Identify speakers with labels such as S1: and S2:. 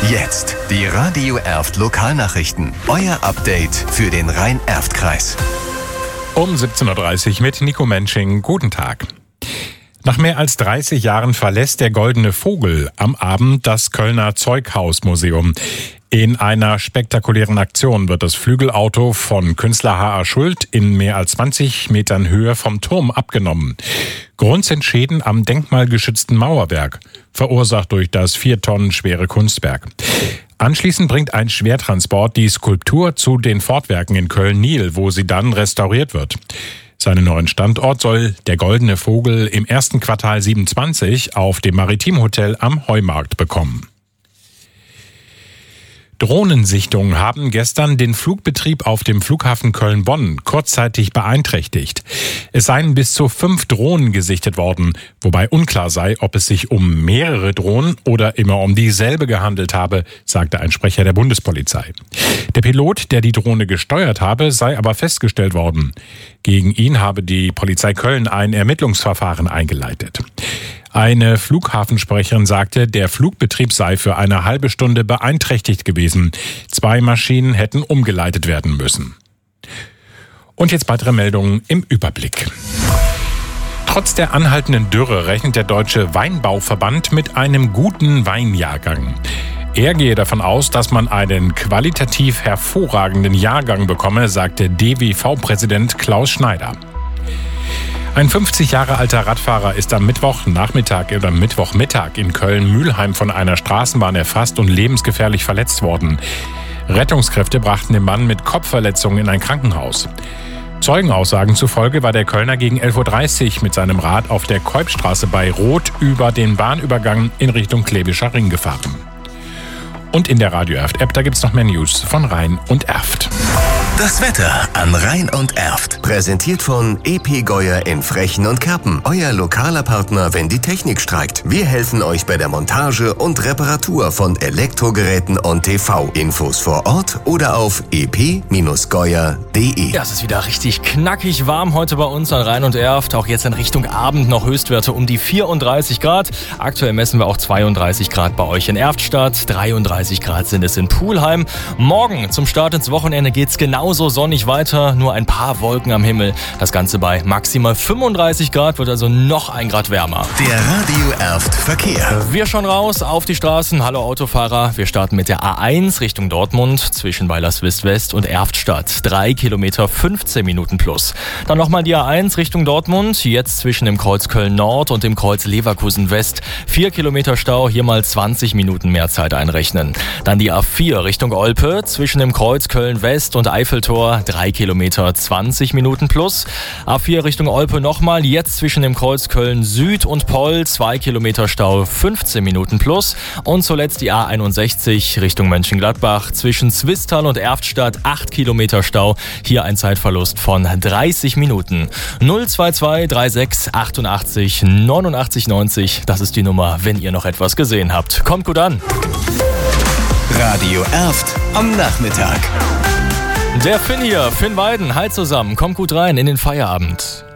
S1: Jetzt die Radio Erft Lokalnachrichten. Euer Update für den Rhein-Erft-Kreis.
S2: Um 17.30 Uhr mit Nico Mensching. Guten Tag. Nach mehr als 30 Jahren verlässt der Goldene Vogel am Abend das Kölner Zeughausmuseum. In einer spektakulären Aktion wird das Flügelauto von Künstler H.A. Schuld in mehr als 20 Metern Höhe vom Turm abgenommen. Grund sind Schäden am denkmalgeschützten Mauerwerk, verursacht durch das 4 Tonnen schwere Kunstwerk. Anschließend bringt ein Schwertransport die Skulptur zu den Fortwerken in Köln-Niel, wo sie dann restauriert wird. Seinen neuen Standort soll der Goldene Vogel im ersten Quartal 27 auf dem Maritimhotel am Heumarkt bekommen. Drohnensichtungen haben gestern den Flugbetrieb auf dem Flughafen Köln-Bonn kurzzeitig beeinträchtigt. Es seien bis zu 5 Drohnen gesichtet worden, wobei unklar sei, ob es sich um mehrere Drohnen oder immer um dieselbe gehandelt habe, sagte ein Sprecher der Bundespolizei. Der Pilot, der die Drohne gesteuert habe, sei aber festgestellt worden. Gegen ihn habe die Polizei Köln ein Ermittlungsverfahren eingeleitet. Eine Flughafensprecherin sagte, der Flugbetrieb sei für eine halbe Stunde beeinträchtigt gewesen. 2 Maschinen hätten umgeleitet werden müssen. Und jetzt weitere Meldungen im Überblick. Trotz der anhaltenden Dürre rechnet der Deutsche Weinbauverband mit einem guten Weinjahrgang. Er gehe davon aus, dass man einen qualitativ hervorragenden Jahrgang bekomme, sagte DWV-Präsident Klaus Schneider. Ein 50 Jahre alter Radfahrer ist am Mittwochmittag in Köln-Mülheim von einer Straßenbahn erfasst und lebensgefährlich verletzt worden. Rettungskräfte brachten den Mann mit Kopfverletzungen in ein Krankenhaus. Zeugenaussagen zufolge war der Kölner gegen 11.30 Uhr mit seinem Rad auf der Keupstraße bei Roth über den Bahnübergang in Richtung Klebischer Ring gefahren. Und in der Radio Erft App, da gibt's noch mehr News von Rhein und Erft.
S1: Das Wetter an Rhein und Erft. Präsentiert von EP Geuer in Frechen und Kerpen. Euer lokaler Partner, wenn die Technik streikt. Wir helfen euch bei der Montage und Reparatur von Elektrogeräten und TV. Infos vor Ort oder auf ep-geuer.de.
S3: Ja, es ist wieder richtig knackig warm heute bei uns an Rhein und Erft. Auch jetzt in Richtung Abend noch Höchstwerte um die 34 Grad. Aktuell messen wir auch 32 Grad bei euch in Erftstadt. 33 Grad sind es in Pulheim. Morgen zum Start ins Wochenende geht's genauso sonnig weiter, nur ein paar Wolken am Himmel. Das Ganze bei maximal 35 Grad, wird also noch 1 Grad wärmer.
S1: Der Radio Erft Verkehr.
S3: Wir schauen raus auf die Straßen. Hallo Autofahrer, wir starten mit der A1 Richtung Dortmund zwischen Weilerswist West und Erftstadt. 3 Kilometer 15 Minuten plus. Dann nochmal die A1 Richtung Dortmund, jetzt zwischen dem Kreuz Köln Nord und dem Kreuz Leverkusen West. 4 Kilometer Stau, hier mal 20 Minuten mehr Zeit einrechnen. Dann die A4 Richtung Olpe zwischen dem Kreuz Köln West und Eiffeltor. 3 Kilometer 20 Minuten plus. A4 Richtung Olpe nochmal, jetzt zwischen dem Kreuz Köln Süd und Poll 2 Kilometer Stau 15 Minuten plus. Und zuletzt die A61 Richtung Mönchengladbach zwischen Zwistal und Erftstadt 8 Kilometer Stau. Hier ein Zeitverlust von 30 Minuten. 022 36 88 89 90. Das ist die Nummer, wenn ihr noch etwas gesehen habt. Kommt gut an.
S1: Radio Erft am Nachmittag.
S3: Der Finn hier, Finn Weiden, halt zusammen, kommt gut rein in den Feierabend.